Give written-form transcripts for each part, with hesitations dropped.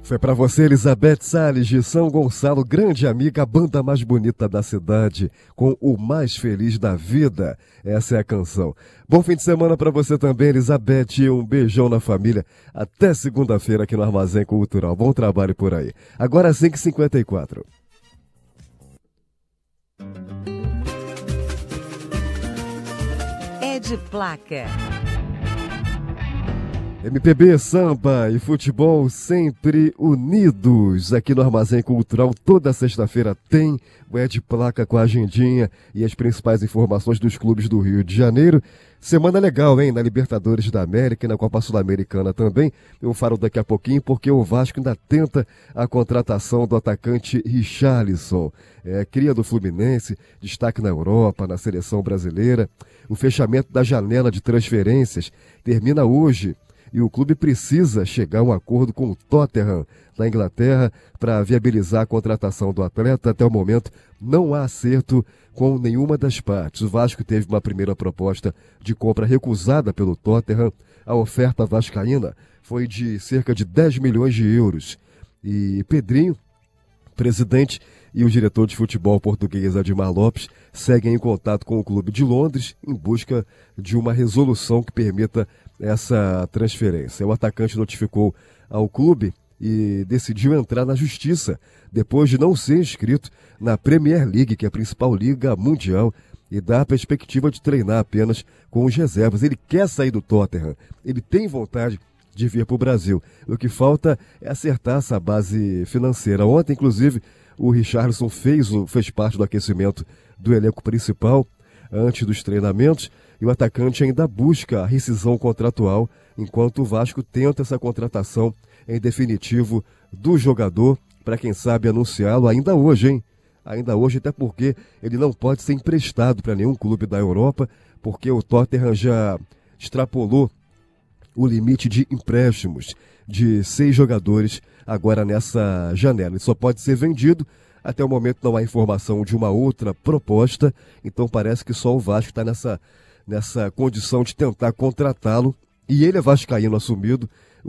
Foi pra você, Elizabeth Salles, de São Gonçalo, grande amiga, a banda mais bonita da cidade, com o mais feliz da vida. Essa é a canção. Bom fim de semana pra você também, Elizabeth, e um beijão na família. Até segunda-feira aqui no Armazém Cultural. Bom trabalho por aí. Agora 5h54. É de placa. MPB, samba e futebol sempre unidos. Aqui no Armazém Cultural, toda sexta-feira tem o É de Placa com a agendinha e as principais informações dos clubes do Rio de Janeiro. Semana legal, hein? Na Libertadores da América e na Copa Sul-Americana também. Eu falo daqui a pouquinho porque o Vasco ainda tenta a contratação do atacante Richarlison. Cria do Fluminense, destaque na Europa, na seleção brasileira. O fechamento da janela de transferências termina hoje. E o clube precisa chegar a um acordo com o Tottenham, da Inglaterra, para viabilizar a contratação do atleta. Até o momento, não há acerto com nenhuma das partes. O Vasco teve uma primeira proposta de compra recusada pelo Tottenham. A oferta vascaína foi de cerca de 10 milhões de euros. E Pedrinho, presidente, e o diretor de futebol português Admar Lopes seguem em contato com o clube de Londres em busca de uma resolução que permita essa transferência. O atacante notificou ao clube e decidiu entrar na justiça depois de não ser inscrito na Premier League, que é a principal liga mundial, e dá a perspectiva de treinar apenas com os reservas. Ele quer sair do Tottenham, ele tem vontade de vir para o Brasil. O que falta é acertar essa base financeira. Ontem, inclusive, o Richarlison fez parte do aquecimento do elenco principal antes dos treinamentos e o atacante ainda busca a rescisão contratual enquanto o Vasco tenta essa contratação em definitivo do jogador para, quem sabe, anunciá-lo ainda hoje, hein? Ainda hoje, até porque ele não pode ser emprestado para nenhum clube da Europa, porque o Tottenham já extrapolou o limite de empréstimos de 6 jogadores agora nessa janela. Ele só pode ser vendido. Até o momento não há informação de uma outra proposta, então parece que só o Vasco está nessa condição de tentar contratá-lo. E ele é vascaíno assumido,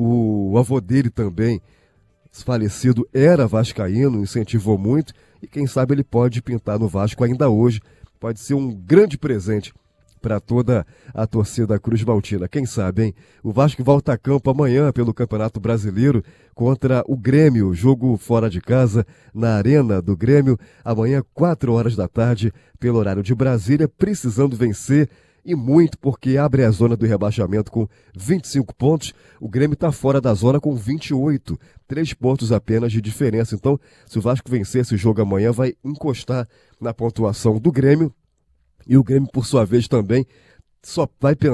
o avô dele também, falecido, era vascaíno, incentivou muito, e quem sabe ele pode pintar no Vasco ainda hoje. Pode ser um grande presente para toda a torcida Cruz Maltina. Quem sabe, hein? O Vasco volta a campo amanhã pelo Campeonato Brasileiro contra o Grêmio. Jogo fora de casa, na Arena do Grêmio. Amanhã, 4 horas da tarde, pelo horário de Brasília, precisando vencer e muito, porque abre a zona do rebaixamento com 25 pontos. O Grêmio está fora da zona com 28. 3 pontos apenas de diferença. Então, se o Vasco vencer esse jogo amanhã, vai encostar na pontuação do Grêmio. E o Grêmio, por sua vez, também só vai pensar